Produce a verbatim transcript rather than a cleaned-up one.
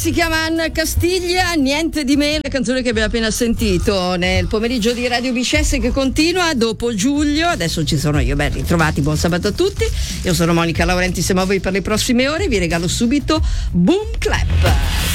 si chiama Anna Castiglia, Niente di me, la canzone che abbiamo appena sentito nel pomeriggio di Radio B C S che continua dopo Giulio. Adesso ci sono io, ben ritrovati, buon sabato a tutti. Io sono Monica Laurenti, siamo a voi per le prossime ore, vi regalo subito Boom Clap.